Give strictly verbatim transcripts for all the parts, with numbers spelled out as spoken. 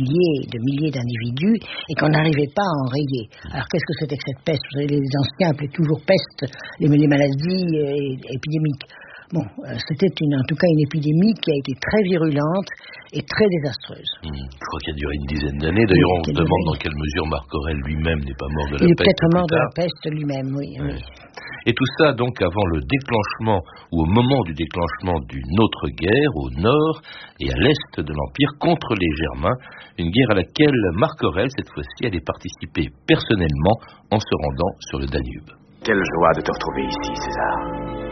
milliers de milliers d'individus et qu'on n'arrivait pas à enrayer. Alors qu'est-ce que c'était que cette peste? Vous savez, les anciens appelaient toujours peste les, les maladies euh, épidémiques. Bon, euh, c'était une, en tout cas une épidémie qui a été très virulente et très désastreuse. Mmh, je crois qu'il a duré une dizaine d'années. D'ailleurs, oui, on se demande dans quelle mesure Marc Aurèle lui-même n'est pas mort de la Il peste. Il est peut-être mort de la peste lui-même, oui, oui. oui. Et tout ça, donc, avant le déclenchement, ou au moment du déclenchement d'une autre guerre, au nord et à l'est de l'Empire, contre les Germains, une guerre à laquelle Marc Aurèle, cette fois-ci, allait participer personnellement en se rendant sur le Danube. Quelle joie de te retrouver ici, César.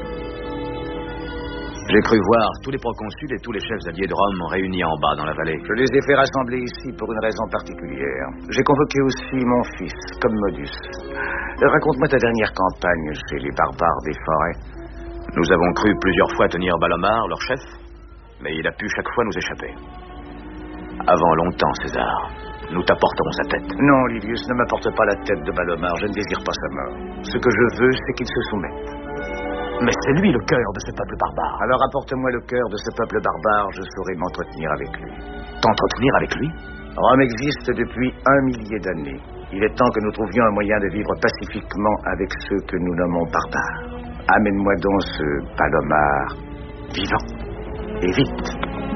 J'ai cru voir tous les proconsuls et tous les chefs alliés de Rome réunis en bas dans la vallée. Je les ai fait rassembler ici pour une raison particulière. J'ai convoqué aussi mon fils, Commodus. Raconte-moi ta dernière campagne chez les barbares des forêts. Nous avons cru plusieurs fois tenir Balomar, leur chef, mais il a pu chaque fois nous échapper. Avant longtemps, César, nous t'apporterons sa tête. Non, Livius, ne m'apporte pas la tête de Balomar, je ne désire pas sa mort. Ce que je veux, c'est qu'il se soumette. Mais c'est lui le cœur de ce peuple barbare. Alors apporte-moi le cœur de ce peuple barbare, je saurai m'entretenir avec lui. T'entretenir avec lui? Rome existe depuis un millier d'années. Il est temps que nous trouvions un moyen de vivre pacifiquement avec ceux que nous nommons barbares. Amène-moi donc ce Balomar vivant, et vite.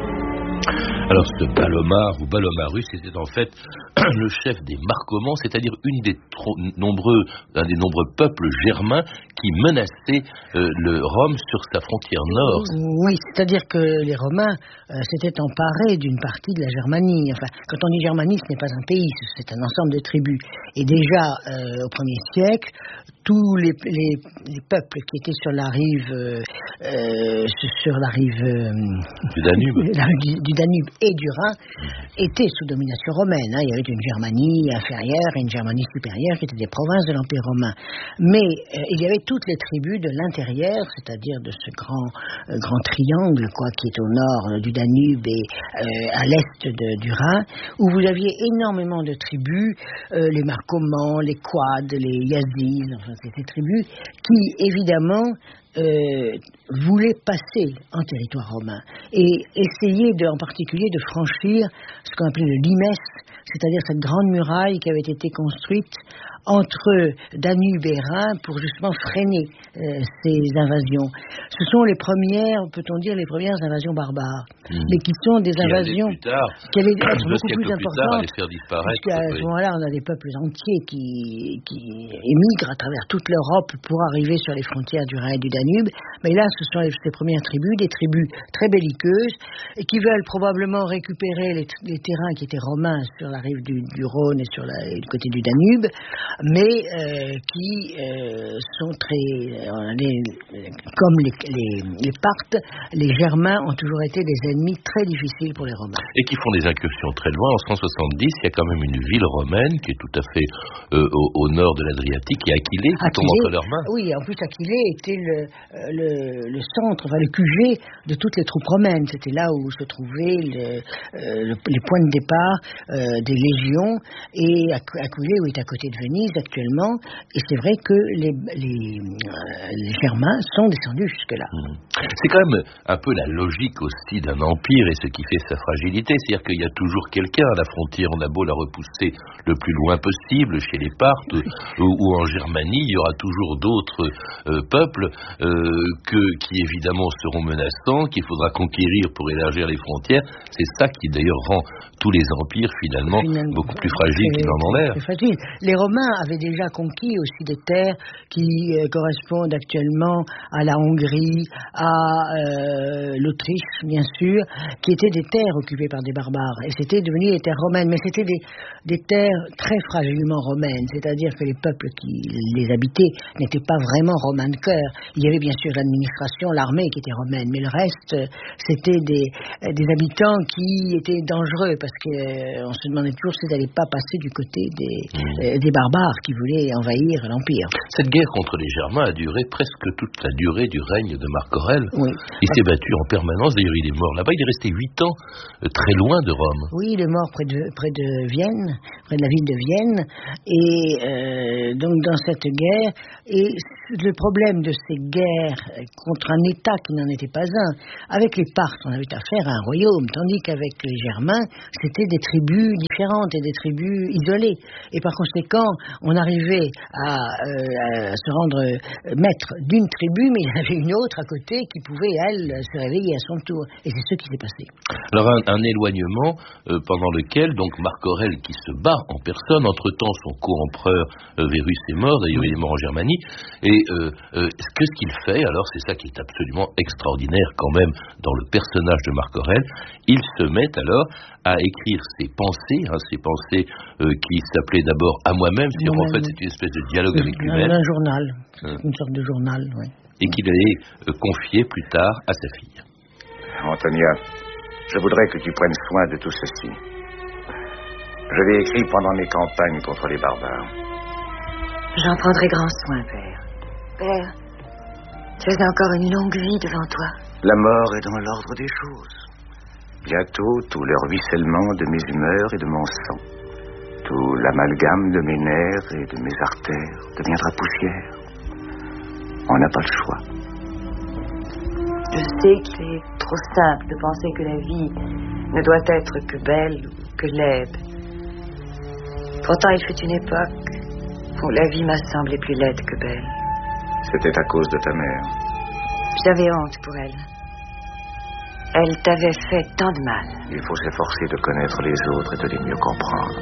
Alors ce Balomar ou Balomarus, c'était en fait le chef des Marcomans, c'est-à-dire une des tro- nombreux, un des nombreux peuples germains qui menaçaient euh, le Rome sur sa frontière nord. Oui, c'est-à-dire que les Romains euh, s'étaient emparés d'une partie de la Germanie. Enfin, quand on dit Germanie, ce n'est pas un pays, c'est un ensemble de tribus. Et déjà euh, au premier siècle, tous les, les, les peuples qui étaient sur la rive, euh, euh, sur la rive euh, du Danube, la, du, du Danube et du Rhin mmh. étaient sous domination romaine. Hein. Il y avait une Germanie inférieure et une Germanie supérieure qui étaient des provinces de l'Empire romain. Mais euh, il y avait toutes les tribus de l'intérieur, c'est-à-dire de ce grand, euh, grand triangle quoi, qui est au nord euh, du Danube et euh, à l'est de, du Rhin, où vous aviez énormément de tribus, euh, les Marcomans, les Quads, les Yazidis, enfin, ces tribus qui, évidemment, euh, voulaient passer en territoire romain et essayer, de, en particulier, de franchir ce qu'on appelait le limes, c'est-à-dire cette grande muraille qui avait été construite entre Danube et Rhin pour justement freiner euh, ces invasions. Ce sont les premières, peut-on dire, les premières invasions barbares, mmh. mais qui sont des qui invasions qui allaient être beaucoup plus importantes, plus faire disparaître, parce qu'à oui. ce moment-là, on a des peuples entiers qui, qui émigrent à travers toute l'Europe pour arriver sur les frontières du Rhin et du Danube, mais là, ce sont les, ces premières tribus, des tribus très belliqueuses, et qui veulent probablement récupérer les, les terrains qui étaient romains sur la rive du, du Rhône et sur la, et du côté du Danube, mais euh, qui euh, sont très... Euh, les, comme les, les, les Parthes, les Germains ont toujours été des ennemis très difficiles pour les Romains. Et qui font des incursions très loin. En cent soixante-dix, il y a quand même une ville romaine qui est tout à fait euh, au, au nord de l'Adriatique, qui est Aquilée, qui tombe entre leurs mains. Oui, en plus Aquilée était le, le, le centre, enfin le Q G de toutes les troupes romaines. C'était là où se trouvaient le, euh, le, les points de départ euh, des légions. Et Aquilée, où est à côté de Venise actuellement. Et c'est vrai que les, les, euh, les Germains sont descendus jusque-là. Mmh. C'est quand même un peu la logique aussi d'un empire et ce qui fait sa fragilité. C'est-à-dire qu'il y a toujours quelqu'un à la frontière. On a beau la repousser le plus loin possible chez les Parthes oui. ou, ou en Germanie, il y aura toujours d'autres euh, peuples euh, que, qui évidemment seront menaçants, qu'il faudra conquérir pour élargir les frontières. C'est ça qui d'ailleurs rend tous les empires finalement, finalement beaucoup plus fragiles qu'ils n'en ont l'air. Les Romains avaient déjà conquis aussi des terres qui euh, correspondent actuellement à la Hongrie, à euh, l'Autriche, bien sûr, qui étaient des terres occupées par des barbares. Et c'était devenu des terres romaines, mais c'était des, des terres très fragilement romaines, c'est-à-dire que les peuples qui les habitaient n'étaient pas vraiment romains de cœur. Il y avait bien sûr l'administration, l'armée qui était romaine, mais le reste, c'était des, des habitants qui étaient dangereux, parce qu'on euh, se demandait toujours s'ils n'allaient pas passer du côté des, mmh. euh, des barbares qui voulaient envahir l'Empire. Cette guerre contre les Germains a duré presque toute la durée du règne de Marc Aurèle. Oui. Il s'est battu en permanence, d'ailleurs il est mort là-bas, il est resté huit ans, euh, très loin de Rome. Oui, il est mort près de, près de Vienne, près de la ville de Vienne, et euh, donc dans cette guerre, et le problème de ces guerres contre un État qui n'en était pas un, avec les Parthes, on avait affaire à un royaume, tandis qu'avec les Germains, c'était des tribus différentes et des tribus isolées, et par conséquent, on arrivait à, euh, à se rendre maître d'une tribu, mais il y en avait une autre à côté qui pouvait, elle, se réveiller à son tour, et c'est ce qui s'est passé. Alors un, un éloignement euh, pendant lequel donc Marc Aurèle, qui se bat en personne, entre-temps son co-empereur euh, Verus est mort, d'ailleurs il est mort en Germanie, et euh, euh, qu'est-ce qu'il fait? Alors c'est ça qui est absolument extraordinaire quand même dans le personnage de Marc Aurèle. Il se met alors à écrire ses pensées, hein, ses pensées euh, qui s'appelaient d'abord À moi-même, c'est-à-dire en fait c'est une espèce de dialogue oui, avec un, lui-même. Un journal, euh. une sorte de journal, oui. Et qu'il allait euh, confier plus tard à sa fille. Antonia, je voudrais que tu prennes soin de tout ceci. Je l'ai écrit pendant mes campagnes contre les barbares. J'en prendrai grand soin, père. Père, tu as encore une longue vie devant toi. La mort est dans l'ordre des choses. Bientôt, tout le ruissellement de mes humeurs et de mon sang, tout l'amalgame de mes nerfs et de mes artères deviendra poussière. On n'a pas le choix. Je sais qu'il est trop simple de penser que la vie ne doit être que belle ou que laide. Pourtant, il fut une époque où la vie m'a semblé plus laide que belle. C'était à cause de ta mère. J'avais honte pour elle. Elle t'avait fait tant de mal. Il faut s'efforcer de connaître les autres et de les mieux comprendre.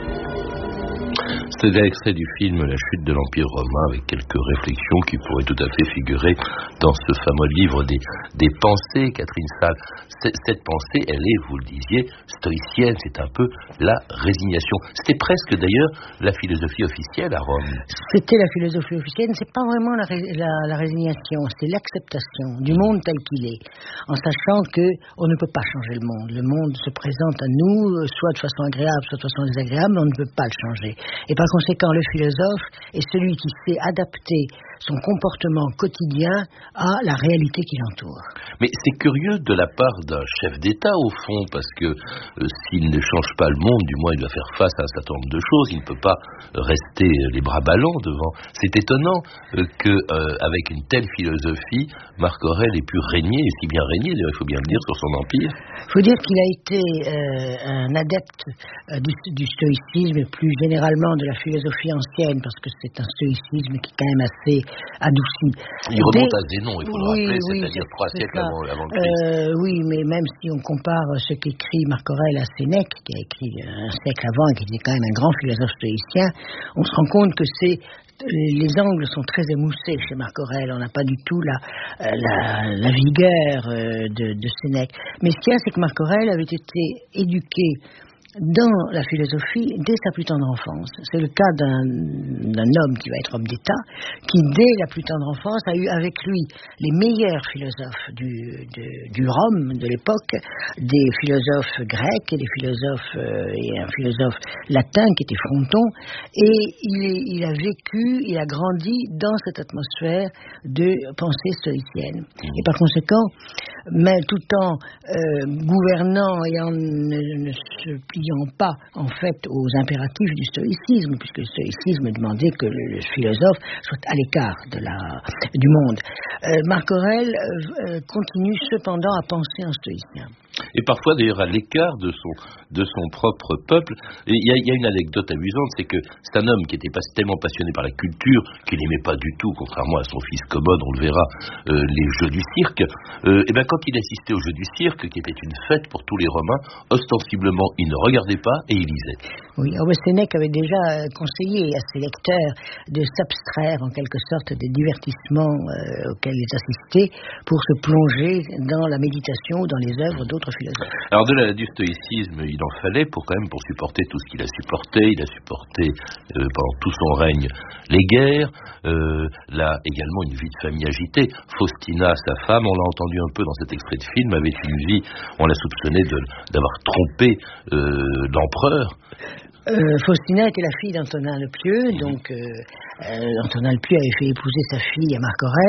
C'est l'extrait du film La chute de l'Empire romain avec quelques réflexions qui pourraient tout à fait figurer dans ce fameux livre des, des pensées, Catherine Salle. Cette pensée, elle est, vous le disiez, stoïcienne, c'est un peu la résignation. C'était presque d'ailleurs la philosophie officielle à Rome. C'était la philosophie officielle, c'est pas vraiment la, la, la résignation, c'est l'acceptation du monde tel qu'il est, en sachant que on ne peut pas changer le monde. Le monde se présente à nous, soit de façon agréable, soit de façon désagréable, mais on ne peut pas le changer. Et par conséquent, le philosophe est celui qui sait adapter son comportement quotidien à la réalité qui l'entoure. Mais c'est curieux de la part d'un chef d'État, au fond, parce que euh, s'il ne change pas le monde, du moins il doit faire face à un certain nombre de choses, il ne peut pas rester les bras ballants devant. C'est étonnant euh, qu'avec euh, une telle philosophie, Marc Aurèle ait pu régner, et si bien régner, d'ailleurs il faut bien le dire, sur son empire. Il faut dire qu'il a été euh, un adepte euh, du, du stoïcisme, et plus généralement de la philosophie ancienne, parce que c'est un stoïcisme qui est quand même assez adouci. Il remonte Dès... à Zénon, il faut oui, le rappeler, oui, c'est-à-dire trois siècles ça. avant, avant le Christ. Euh, oui, mais même si on compare ce qu'écrit Marc Aurèle à Sénèque, qui a écrit un siècle avant, et qui était quand même un grand philosophe stoïcien, on se rend compte que c'est les angles sont très émoussés chez Marc Aurèle. On n'a pas du tout la, la, la vigueur de, de Sénèque. Mais ce qu'il y a, c'est que Marc Aurèle avait été éduqué dans la philosophie dès sa plus tendre enfance. C'est le cas d'un, d'un homme qui va être homme d'État, qui dès la plus tendre enfance a eu avec lui les meilleurs philosophes du, de, du Rome de l'époque, des philosophes grecs et des philosophes euh, et un philosophe latin qui était Fronton, et il, est, il a vécu, il a grandi dans cette atmosphère de pensée stoïcienne. Et par conséquent, mais tout en euh, gouvernant et en ne, ne se pliant pas en fait aux impératifs du stoïcisme, puisque le stoïcisme demandait que le, le philosophe soit à l'écart de la, du monde. Euh, Marc Aurèle euh, continue cependant à penser en stoïcien. Et parfois d'ailleurs à l'écart de son, de son propre peuple. Il y, y a une anecdote amusante, c'est que c'est un homme qui était pas tellement passionné par la culture, qu'il n'aimait pas du tout, contrairement à son fils Commode, on le verra, euh, les jeux du cirque. Euh, et bien quand il assistait aux jeux du cirque, qui était une fête pour tous les Romains, ostensiblement il ne regardait pas et il lisait. Oui, Sénèque avait déjà conseillé à ses lecteurs de s'abstraire en quelque sorte des divertissements euh, auxquels ils assistaient pour se plonger dans la méditation ou dans les œuvres d'autres philosophes. Alors de la, du stoïcisme, il en fallait pour quand même pour supporter tout ce qu'il a supporté. Il a supporté euh, pendant tout son règne les guerres, euh, là également une vie de famille agitée. Faustina, sa femme, on l'a entendu un peu dans cet extrait de film, avait une vie, on l'a soupçonné de, d'avoir trompé euh, l'empereur. Euh, Faustina était la fille d'Antonin le Pieux, donc euh, euh, Antonin le Pieux avait fait épouser sa fille à Marc Aurèle,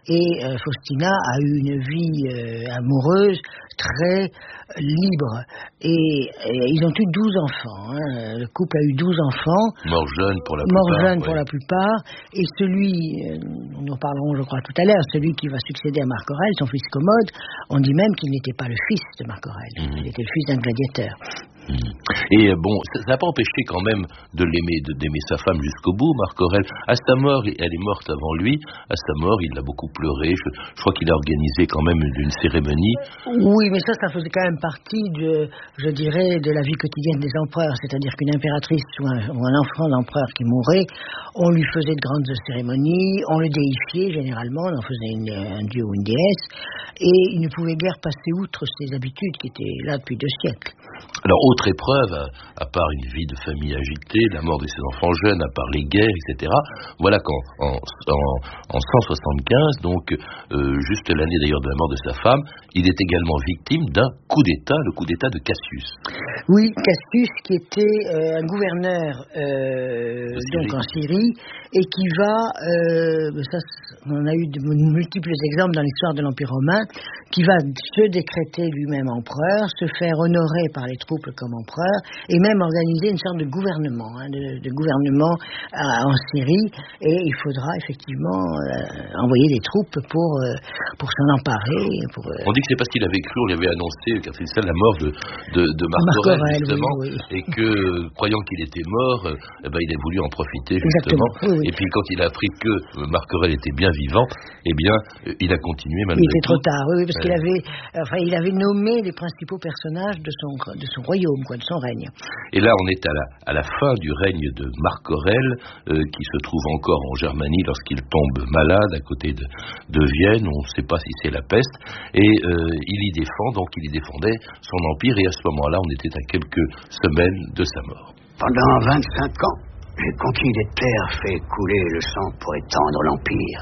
et euh, Faustina a eu une vie euh, amoureuse très libre. Et, et ils ont eu douze enfants. Hein. Le couple a eu douze enfants. Morts jeunes pour la Morts plupart. jeunes ouais. pour la plupart. Et celui, euh, nous en parlerons je crois tout à l'heure, celui qui va succéder à Marc Aurèle, son fils Commode, on dit même qu'il n'était pas le fils de Marc Aurèle. Mmh. Il était le fils d'un gladiateur. Mmh. Et bon, ça n'a pas empêché quand même de l'aimer, de, d'aimer sa femme jusqu'au bout, Marc Aurèle. À sa mort, elle est morte avant lui, à sa mort, il a beaucoup pleuré. Je, je crois qu'il a organisé quand même une, une cérémonie. Oui, mais ça, ça faisait quand même partie de, je dirais, de la vie quotidienne des empereurs. C'est-à-dire qu'une impératrice ou un, ou un enfant d'empereur qui mourait, on lui faisait de grandes cérémonies, on le déifiait généralement, on en faisait une, un dieu ou une déesse, et il ne pouvait guère passer outre ses habitudes qui étaient là depuis deux siècles. Alors, autre épreuve, à, à part une vie de famille agitée, la mort de ses enfants jeunes, à part les guerres, et cetera, voilà qu'en en, en, en cent soixante-quinze, donc euh, juste l'année d'ailleurs de la mort de sa femme, il est également victime d'un coup d'État, le coup d'État de Cassius. Oui, Cassius qui était euh, un gouverneur euh, donc en Syrie, et qui va, euh, ça, on a eu de multiples exemples dans l'histoire de l'Empire romain, qui va se décréter lui-même empereur, se faire honorer par les troupes comme empereur, et même organiser une sorte de gouvernement, hein, de, de gouvernement euh, en Syrie, et il faudra effectivement euh, envoyer des troupes pour, euh, pour s'en emparer. Pour, euh... On dit que c'est parce qu'il avait cru, on lui avait annoncé, car c'est ça, la mort de, de, de Marc Aurèle, justement, oui, oui. et que, croyant qu'il était mort, euh, eh ben, il a voulu en profiter, justement. Oui, oui. Et puis quand il a appris que Marc Aurèle était bien vivant, eh bien, euh, il a continué malgré tout. Il était trop tard, oui, oui parce ouais. qu'il avait, enfin, il avait nommé les principaux personnages de son, de son royaume, quoi, de son règne. Et là, on est à la, à la fin du règne de Marc Aurèle, euh, qui se trouve encore en Germanie lorsqu'il tombe malade à côté de, de Vienne. On ne sait pas si c'est la peste. Et euh, il y défend, donc il y défendait son empire. Et à ce moment-là, on était à quelques semaines de sa mort. Pendant vingt-cinq ans, j'ai conquis des terres, fait couler le sang pour étendre l'empire.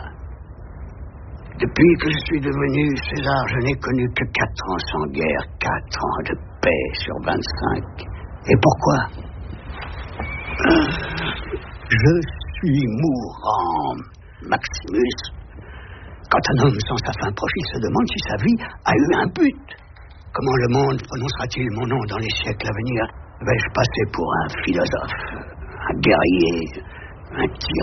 Depuis que je suis devenu César, je n'ai connu que quatre ans sans guerre, quatre ans de paix sur vingt-cinq. Et pourquoi ? Je suis mourant, Maximus. Quand un homme sent sa fin proche, il se demande si sa vie a eu un but. Comment le monde prononcera-t-il mon nom dans les siècles à venir ? Vais-je passer pour un philosophe, un guerrier, un tyran ?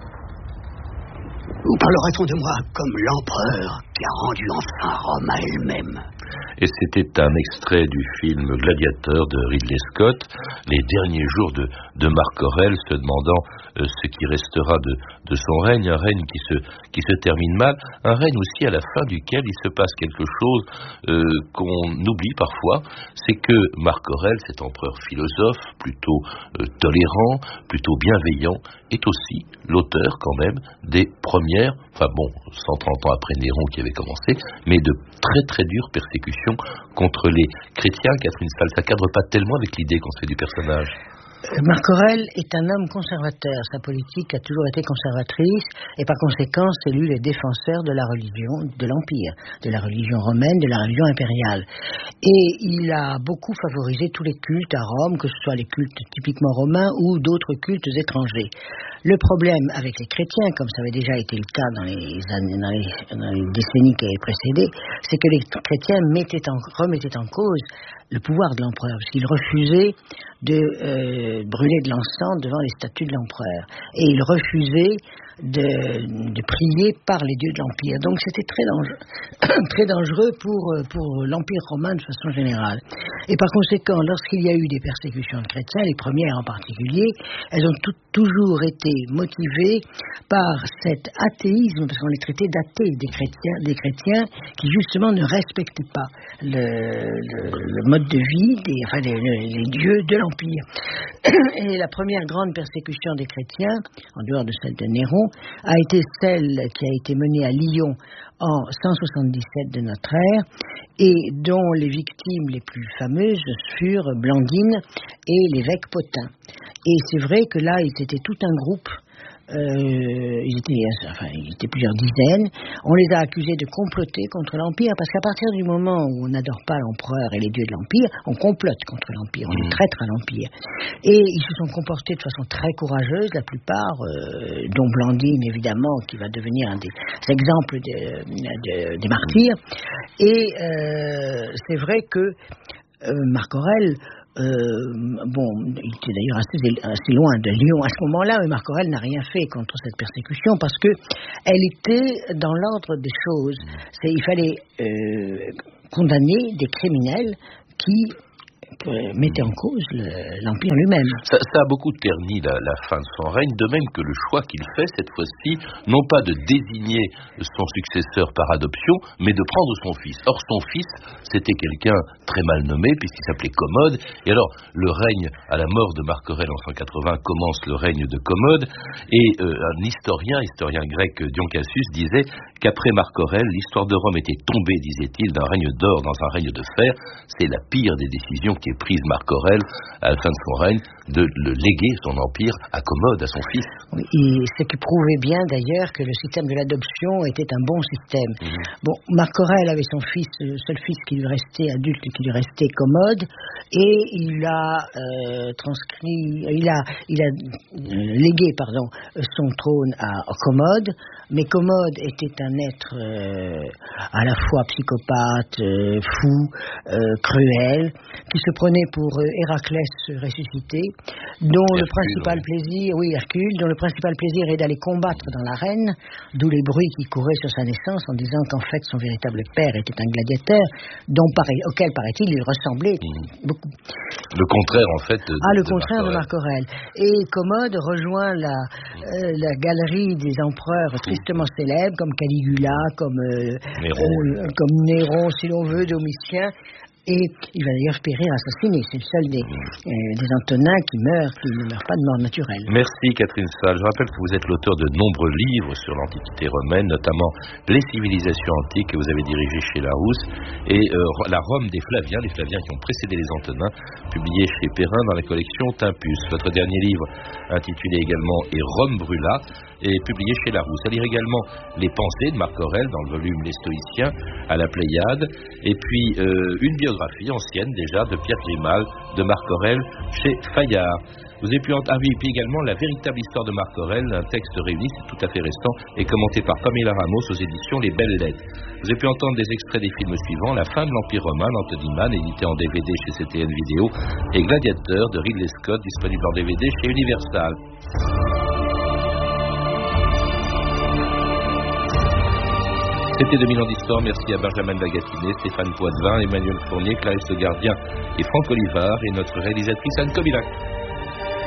Ou parlera-t-on de moi comme l'empereur qui a rendu enfin Rome à elle-même ? Et c'était un extrait du film Gladiateur de Ridley Scott, les derniers jours de, de Marc Aurèle, se demandant euh, ce qui restera de, de son règne, un règne qui se, qui se termine mal, un règne aussi à la fin duquel il se passe quelque chose euh, qu'on oublie parfois, c'est que Marc Aurèle, cet empereur philosophe, plutôt euh, tolérant, plutôt bienveillant, est aussi l'auteur quand même des premières, enfin bon, cent trente ans après Néron qui avait commencé, mais de très très dures persécutions contre les chrétiens. Catherine Stahl, ça cadre pas tellement avec l'idée qu'on se fait du personnage. Marc Aurèle est un homme conservateur. Sa politique a toujours été conservatrice et par conséquent, c'est lui le défenseur de la religion de l'Empire, de la religion romaine, de la religion impériale. Et il a beaucoup favorisé tous les cultes à Rome, que ce soit les cultes typiquement romains ou d'autres cultes étrangers. Le problème avec les chrétiens, comme ça avait déjà été le cas dans les, années, dans les, dans les décennies qui avaient précédé, c'est que les chrétiens mettaient en, remettaient en cause le pouvoir de l'empereur, parce qu'ils refusaient de euh, brûler de l'encens devant les statues de l'empereur. Et ils refusaient de, de prier par les dieux de l'Empire. Donc c'était très dangereux, très dangereux pour, pour l'Empire romain de façon générale. Et par conséquent, lorsqu'il y a eu des persécutions de chrétiens, les premières en particulier, elles ont tout, toujours été motivées par cet athéisme, parce qu'on les traitait d'athées, des chrétiens, des chrétiens qui justement ne respectaient pas le, le, le mode de vie, des, enfin les, les dieux de l'Empire. Et la première grande persécution des chrétiens, en dehors de celle de Néron, a été celle qui a été menée à Lyon en cent soixante-dix-sept de notre ère et dont les victimes les plus fameuses furent Blandine et l'évêque Potin. Et c'est vrai que là, ils étaient tout un groupe Euh, ils étaient, enfin, ils étaient plusieurs dizaines. On les a accusés de comploter contre l'Empire, parce qu'à partir du moment où on n'adore pas l'empereur et les dieux de l'Empire, on complote contre l'Empire, on est traître à l'Empire. Et ils se sont comportés de façon très courageuse, la plupart, euh, dont Blandine, évidemment, qui va devenir un des exemples de, de, des martyrs. Et euh, c'est vrai que euh, Marc Aurèle, Euh, bon, il était d'ailleurs assez, assez loin de Lyon à ce moment-là, mais Marc Aurèle n'a rien fait contre cette persécution parce que elle était dans l'ordre des choses. C'est, il fallait euh, condamner des criminels qui euh, mettaient en cause le, l'Empire lui-même. Ça, ça a beaucoup terni la, la fin de son règne, de même que le choix qu'il fait cette fois-ci, non pas de désigner son successeur par adoption, mais de prendre son fils. Or, son fils, c'était quelqu'un très mal nommé, puisqu'il s'appelait Commode. Et alors, le règne, à la mort de Marc Aurèle en cent quatre-vingts, commence le règne de Commode. Et euh, un historien, historien grec, Dion Cassius, disait qu'après Marc Aurèle, l'histoire de Rome était tombée, disait-il, d'un règne d'or dans un règne de fer. C'est la pire des décisions qui est prise Marc Aurèle, à la fin de son règne, de le léguer son empire à Commode, à son fils. Oui, et ce qui prouvait bien d'ailleurs que le système de l'adoption était un bon système. Mmh. Bon, Marc Aurèle avait son fils, le seul fils qui lui restait adulte, qui lui restait Commode, et il a euh, transcrit, il a, il a euh, légué, pardon, son trône à, à Commode, mais Commode était un être euh, à la fois psychopathe, euh, fou, euh, cruel, qui se prenait pour euh, Héraclès ressuscité, dont Hercule, le principal oui. plaisir, oui Hercule, dont le principal plaisir est d'aller combattre dans l'arène, d'où les bruits qui couraient sur sa naissance en disant qu'en fait son véritable père était un gladiateur, dont pareil, auquel paraît-il il ressemblait mmh. beaucoup. Le contraire en fait. De, ah le de contraire Marc de Marc Aurèle. Et Commode rejoint la, mmh. euh, la galerie des empereurs tristement mmh. célèbres comme Caligula, comme euh, Néron, euh, comme Néron si l'on veut, Domitien. Et il va d'ailleurs périr assassiné. C'est le seul des, euh, des Antonins qui meurt, qui ne meurt pas de mort naturelle. Merci Catherine Salle. Je rappelle que vous êtes l'auteur de nombreux livres sur l'Antiquité romaine, notamment Les civilisations antiques que vous avez dirigé chez Larousse, et euh, La Rome des Flaviens, les Flaviens qui ont précédé les Antonins, publié chez Perrin dans la collection Timpus. Votre dernier livre, intitulé également Et Rome brûla, est publié chez Larousse. À lire également Les Pensées de Marc Aurèle dans le volume Les Stoïciens à la Pléiade, et puis euh, une biographie ancienne déjà de Pierre Grimal de Marc Aurèle chez Fayard. Vous avez pu entendre ah oui, puis également La véritable histoire de Marc Aurèle, un texte réuni, c'est tout à fait récent, et commenté par Pamela Ramos aux éditions Les Belles Lettres. Vous avez pu entendre des extraits des films suivants: La fin de l'Empire romain d'Anthony Mann, édité en D V D chez C T N Vidéo, et Gladiateur de Ridley Scott, disponible en D V D chez Universal. C'était deux mille ans d'histoire. Merci à Benjamin Bagatinet, Stéphane Poitvin, Emmanuel Fournier, Clarisse Le Gardien et Franck Olivard, et notre réalisatrice Anne Kobilac.